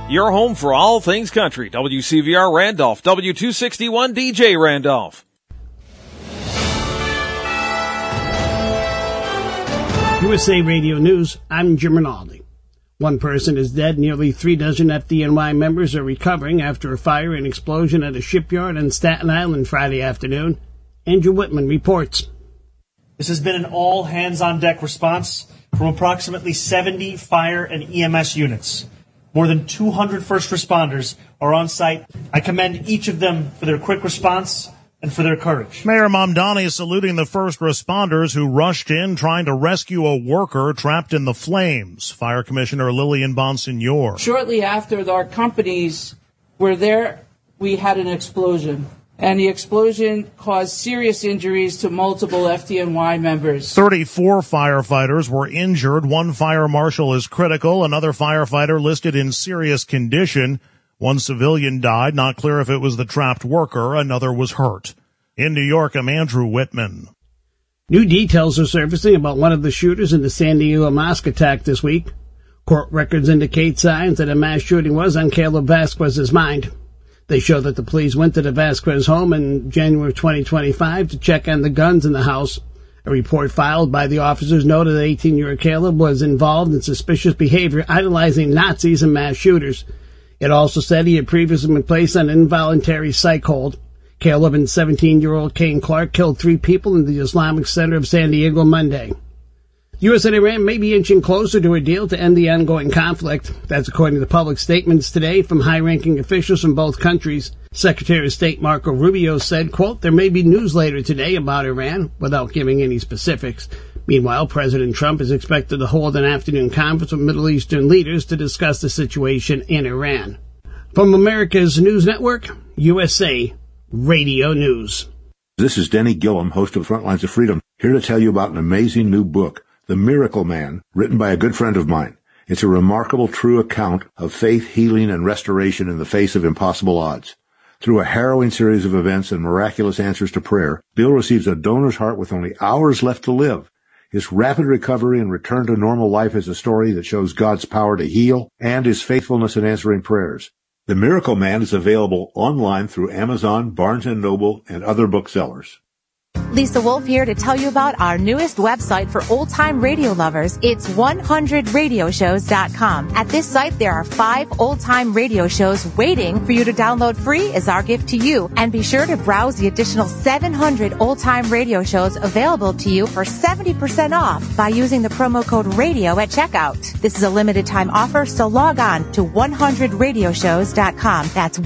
Your home for all things country. WCVR Randolph, W261 DJ Randolph. USA Radio News, I'm Jim Rinaldi. One person is dead. Nearly 3 dozen FDNY members are recovering after a fire and explosion at a shipyard on Staten Island Friday afternoon. Andrew Whitman reports. This has been an all-hands-on-deck response from approximately 70 fire and EMS units. More than 200 first responders are on site. I commend each of them for their quick response and for their courage. Mayor Mamdani saluting the first responders who rushed in trying to rescue a worker trapped in the flames. Fire Commissioner Lillian Bonsignor. Shortly after our companies were there, we had an explosion. And the explosion caused serious injuries to multiple FDNY members. 34 firefighters were injured. One fire marshal is critical. Another firefighter listed in serious condition. One civilian died. Not clear if it was the trapped worker. Another was hurt. In New York, I'm Andrew Whitman. New details are surfacing about one of the shooters in the San Diego mosque attack this week. Court records indicate signs that a mass shooting was on Caleb Vasquez's mind. They show that the police went to the Vasquez home in January 2025 to check on the guns in the house. A report filed by the officers noted that 18-year-old Caleb was involved in suspicious behavior, idolizing Nazis and mass shooters. It also said he had previously been placed on involuntary psych hold. Caleb and 17-year-old Kane Clark killed 3 people in the Islamic Center of San Diego Monday. U.S. and Iran may be inching closer to a deal to end the ongoing conflict. That's according to public statements today from high-ranking officials from both countries. Secretary of State Marco Rubio said, quote, there may be news later today about Iran, without giving any specifics. Meanwhile, President Trump is expected to hold an afternoon conference with Middle Eastern leaders to discuss the situation in Iran. From America's News Network, USA Radio News. This is Denny Gillum, host of Frontlines of Freedom, here to tell you about an amazing new book, The Miracle Man, written by a good friend of mine. It's a remarkable, true account of faith, healing, and restoration in the face of impossible odds. Through a harrowing series of events and miraculous answers to prayer, Bill receives a donor's heart with only hours left to live. His rapid recovery and return to normal life is a story that shows God's power to heal and His faithfulness in answering prayers. The Miracle Man is available online through Amazon, Barnes & Noble, and other booksellers. Lisa Wolf here to tell you about our newest website for old-time radio lovers. It's 100radioshows.com. At this site, there are 5 old-time radio shows waiting for you to download free as our gift to you. And be sure to browse the additional 700 old-time radio shows available to you for 70% off by using the promo code RADIO at checkout. This is a limited-time offer, so log on to 100radioshows.com. That's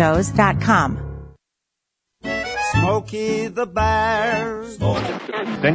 100radioshows.com. Smokey the Bear.